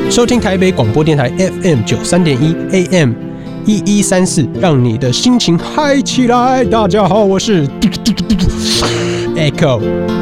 收听台北广播电台 FM 93.1 AM 1134，让你的心情嗨起来。大家好，我是 Echo。